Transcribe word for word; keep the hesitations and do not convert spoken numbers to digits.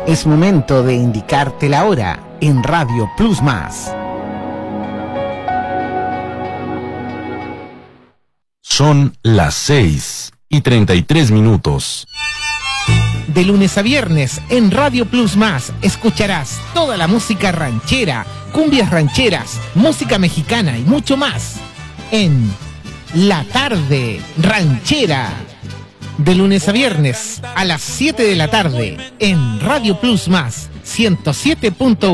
Es momento de indicarte la hora en Radio Plus Más. Son las seis y treinta y tres minutos. De lunes a viernes en Radio Plus Más escucharás toda la música ranchera, cumbias rancheras, música mexicana y mucho más en La Tarde Ranchera. De lunes a viernes a las siete de la tarde en Radio Plus Más ciento siete punto uno.